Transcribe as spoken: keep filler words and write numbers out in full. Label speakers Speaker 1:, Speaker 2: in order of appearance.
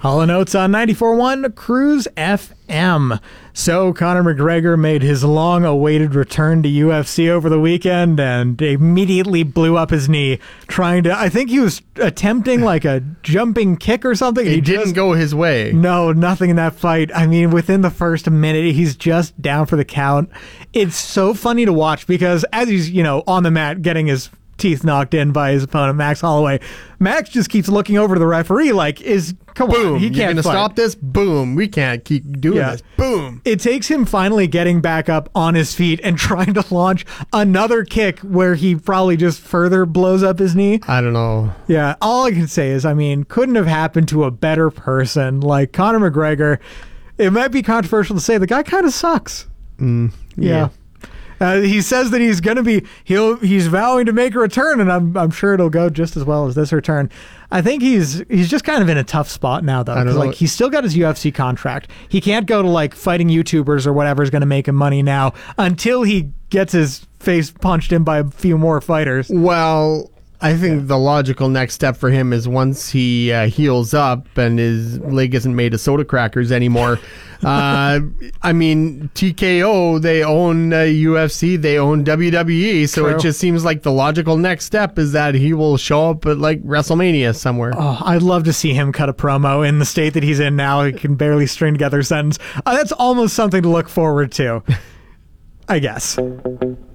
Speaker 1: Hall and Oates on ninety-four point one Cruise F M. So Conor McGregor made his long-awaited return to U F C over the weekend and immediately blew up his knee trying to, I think he was attempting like a jumping kick or something.
Speaker 2: It
Speaker 1: he
Speaker 2: didn't
Speaker 1: just,
Speaker 2: go his way.
Speaker 1: No, nothing in that fight. I mean, within the first minute, he's just down for the count. It's so funny to watch because as he's, you know, on the mat getting his teeth knocked in by his opponent, Max Holloway, Max just keeps looking over to the referee like, is come
Speaker 2: Boom.
Speaker 1: on, he
Speaker 2: You're
Speaker 1: can't
Speaker 2: going to
Speaker 1: fight.
Speaker 2: stop this? Boom. We can't keep doing
Speaker 1: Yeah.
Speaker 2: this. Boom.
Speaker 1: It takes him finally getting back up on his feet and trying to launch another kick where he probably just further blows up his knee.
Speaker 2: I don't know.
Speaker 1: Yeah, all I can say is, I mean, couldn't have happened to a better person. Like Conor McGregor, it might be controversial to say the guy kind of sucks.
Speaker 2: Mm,
Speaker 1: Yeah.
Speaker 2: yeah.
Speaker 1: Uh, he says that he's going to be, he'll, he's vowing to make a return, and I'm, I'm sure it'll go just as well as this return. I think he's, he's just kind of in a tough spot now, though.
Speaker 2: I don't
Speaker 1: 'Cause,
Speaker 2: know.
Speaker 1: like, he's still got his U F C contract. He can't go to like fighting YouTubers or whatever is going to make him money now until he gets his face punched in by a few more fighters.
Speaker 2: Well, I think the logical next step for him is once he uh, heals up and his leg isn't made of soda crackers anymore. uh, I mean, T K O, they own uh, U F C, they own W W E, so
Speaker 1: True.
Speaker 2: it just seems like the logical next step is that he will show up at like WrestleMania somewhere.
Speaker 1: Oh, I'd love to see him cut a promo in the state that he's in now. He can barely string together a sentence. Uh, that's almost something to look forward to, I guess.